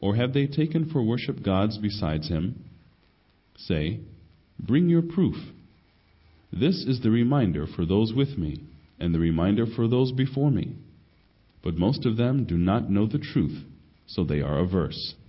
Or have they taken for worship gods besides him? Say, bring your proof. This is the reminder for those with me, and the reminder for those before me. But most of them do not know the truth, so they are averse.